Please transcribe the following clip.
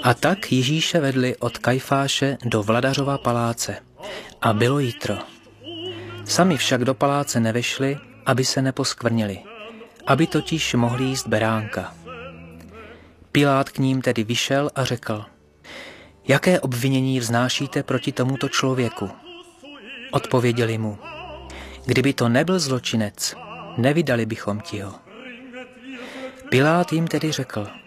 A tak Ježíše vedli od Kajfáše do Vladařova paláce. A bylo jitro. Sami však do paláce nevešli, aby se neposkvrnili, aby totiž mohli jíst beránka. Pilát k ním tedy vyšel a řekl: Jaké obvinění vznášíte proti tomuto člověku? Odpověděli mu: Kdyby to nebyl zločinec, nevydali bychom ti ho. Pilát jim tedy řekl: